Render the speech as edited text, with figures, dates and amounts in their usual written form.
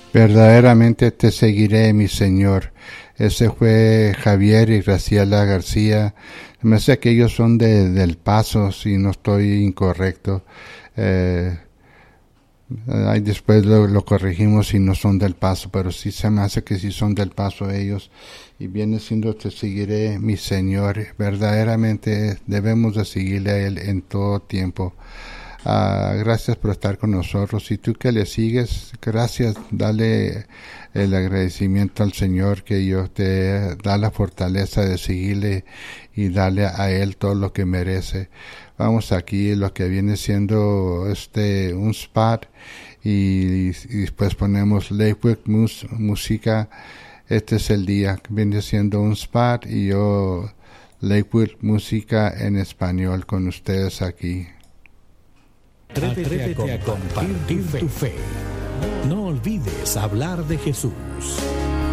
Verdaderamente te seguiré, mi Señor. Ese fue Javier y Graciela García. Me hace que ellos son del Paso, si no estoy incorrecto. Ahí después lo corregimos si no son del Paso, pero sí se me hace que sí son del Paso ellos. Y viene siendo te seguiré, mi Señor. Verdaderamente debemos de seguirle a Él en todo tiempo. Gracias por estar con nosotros. Y tú que le sigues, gracias, dale el agradecimiento al Señor que Dios te da la fortaleza de seguirle y darle a Él todo lo que merece. Vamos aquí lo que viene siendo un spot y después ponemos Lakewood música. Este es el día, viene siendo un spot y yo Lakewood música en español con ustedes aquí. Atrévete a compartir tu fe. No olvides hablar de Jesús.